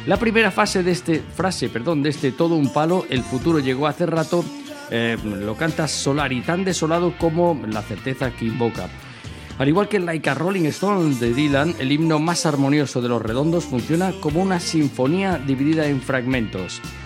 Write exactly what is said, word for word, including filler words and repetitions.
La primera fase de este, frase perdón, de este Todo un palo, el futuro llegó hace rato, eh, lo canta Solari, tan desolado como la certeza que invoca. Al igual que Like a Rolling Stone de Dylan, el himno más armonioso de Los Redondos funciona como una sinfonía dividida en fragmentos.